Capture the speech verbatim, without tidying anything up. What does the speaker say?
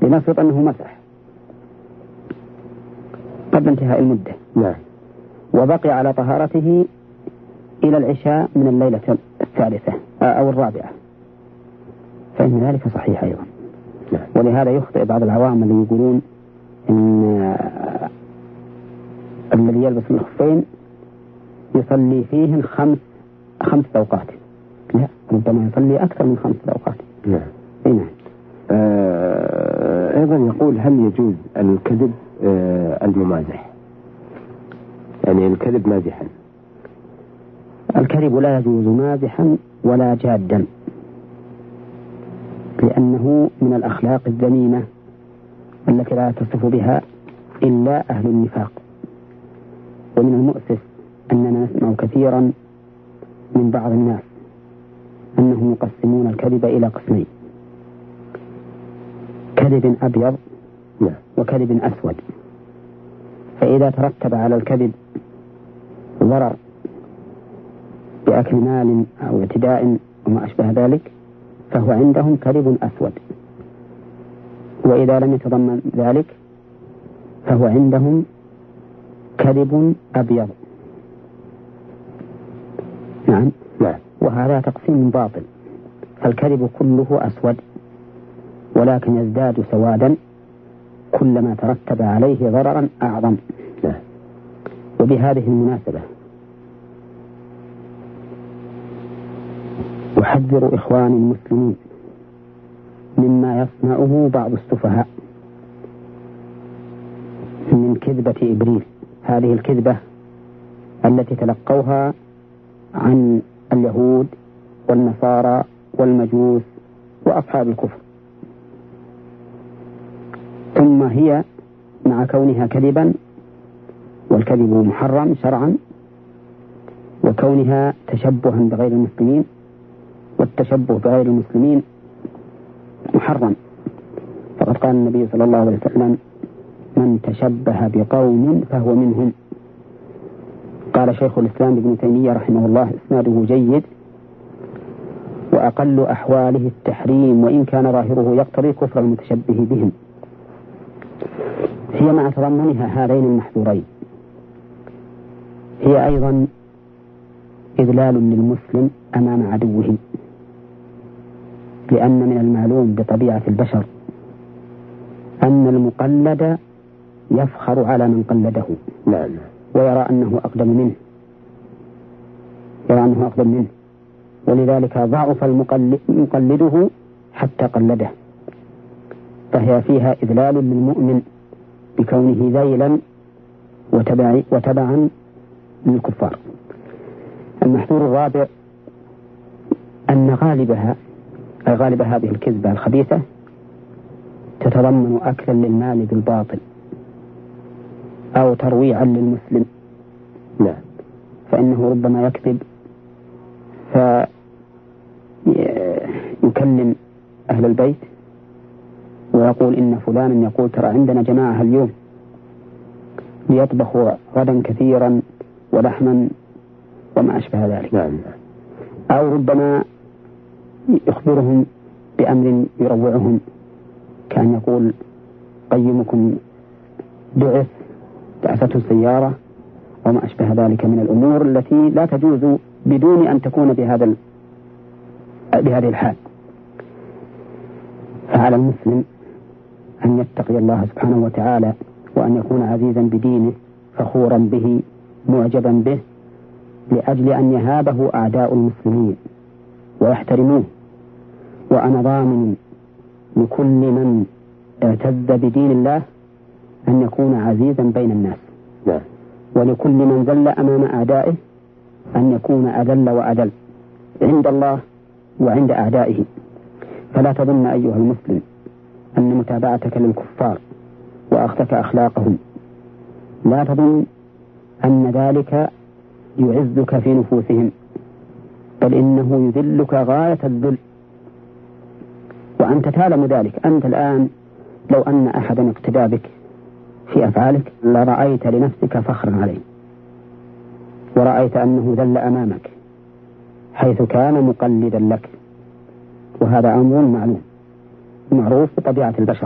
لنفرض أنه مسح قبل انتهاء المدة نعم. وبقي على طهارته إلى العشاء من الليلة الثالثة أو الرابعة، فإن ذلك صحيح أيضا. نعم. ولهذا يخطئ بعض العوام اللي يقولون إن الذي يلبس الخفين يصلي فيهن خمس خمس أوقات. لا، ربما يصلي أكثر من خمس أوقات. نعم. نعم. آه أيضا يقول هل يجوز الكذب آه الممازح، يعني الكذب مازحا؟ الكذب لا يجوز مازحا ولا جادا، لأنه من الأخلاق الذميمة التي لا تصف بها إلا أهل النفاق. ومن المؤسف أننا نسمع كثيرا من بعض الناس أنهم يقسمون الكذب إلى قسمين: كذب أبيض وكذب أسود. فإذا ترتب على الكذب ضرر بأكل مال أو اعتداء وما أشبه ذلك فهو عندهم كذب أسود، وإذا لم يتضمن ذلك فهو عندهم كذب أبيض. نعم. نعم. وهذا تقسيم باطل، فالكذب كله أسود، ولكن يزداد سوادا كلما ترتب عليه ضررا أعظم. نعم. وبهذه المناسبة أحذر إخواني المسلمين مما يصنعه بعض السفهاء من كذبة إبريل، هذه الكذبة التي تلقوها عن اليهود والنصارى والمجوس وأصحاب الكفر، ثم هي مع كونها كذبا، والكذب محرم شرعا، وكونها تشبها بغير المسلمين، والتشبه بغير المسلمين محرم. فقد قال النبي صلى الله عليه وسلم: من تشبه بقوم فهو منهم. قال شيخ الإسلام ابن تيمية رحمه الله: إسناده جيد، وأقل أحواله التحريم وإن كان ظاهره يقتضي كفر المتشبه بهم. هي مع تضمنها هذين المحذورين هي أيضا إذلال للمسلم أمام عدوه، لأن من المعلوم بطبيعة البشر أن المقلد يفخر على من قلده. نعم. ويرى أنه أقدم منه يرى أنه أقدم منه ولذلك ضعف المقلده حتى قلده، فهي فيها إذلال للمؤمن بكونه ذيلا وتبع وتبعا للكفار. المحذور الرابع أن غالبها غالب هذه الكذبة الخبيثة تتضمن أكلا للمال بالباطل أو ترويعا للمسلم. لا. فإنه ربما يكذب فيكلم أهل البيت ويقول إن فلانا يقول ترى عندنا جماعة اليوم ليطبخوا غدا كثيرا ولحما وما أشبه ذلك. نعم. أو ربما يخبرهم بأمر يروعهم، كان يقول قيمكم دعس دعسته السيارة وما أشبه ذلك من الأمور التي لا تجوز بدون أن تكون بهذا بهذه الحال. فعلى المسلم أن يتقي الله سبحانه وتعالى، وأن يكون عزيزا بدينه فخورا به معجبا به، لأجل أن يهابه أعداء المسلمين ويحترموه. وأنا ضامن لكل من اعتز بدين الله أن يكون عزيزا بين الناس. لا. ولكل من ذل أمام أعدائه أن يكون أذل وأذل عند الله وعند أعدائه. فلا تظن أيها المسلم أن متابعتك للكفار وأخذك أخلاقهم لا تظن أن ذلك يعزك في نفوسهم، بل إنه يذلك غاية الذل، وأنت تعلم ذلك. أنت الآن لو أن أحدا اقتدى بك في أفعالك لرأيت لنفسك فخرا عليه، ورأيت أنه ذل أمامك حيث كان مقلدا لك، وهذا أمر معلوم معروف بطبيعة البشر.